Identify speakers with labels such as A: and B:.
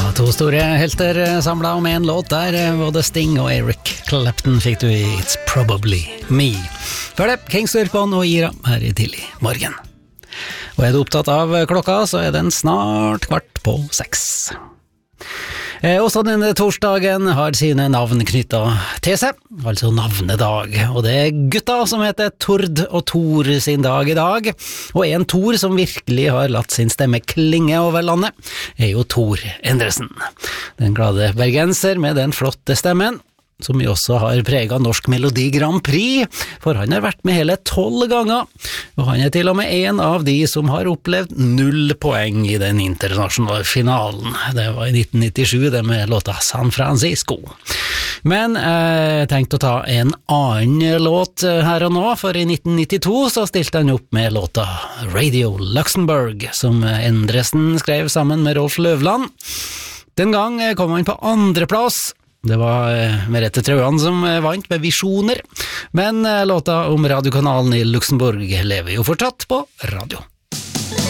A: To store helter samlet om en låt der, både Sting og Eric Clapton fikk du i It's Probably Me. Før det, Kings Urban og Ira her i tidlig morgen. Og er du opptatt av klokka, så er den snart 5:15. Også denne torsdagen har sine navn knyttet til seg, altså navnedag, og det er gutta som heter Tord og Tor sin dag i dag, og en Tor som virkelig har latt sin stemme klinge over landet, er jo Tor Endresen. Den glade bergenser med den flotte stemmen, som jo også har preget Norsk Melodi Grand Prix, for han har vært med hele 12 ganger, og han er til og med en av de som har opplevd 0 poeng i den internasjonale finalen. Det var i 1997, det med låta San Francisco. Men jeg tenkte å ta en annen låt her og nå, for i 1992 så stilte han opp med låta Radio Luxembourg, som Endresen skrev sammen med Rolf Løvland. Den gang kom han på 2. plass. Det var Merete Trauan som vant med Visjoner, men låta om radiokanalen i Luxembourg lever jo fortsatt på radio.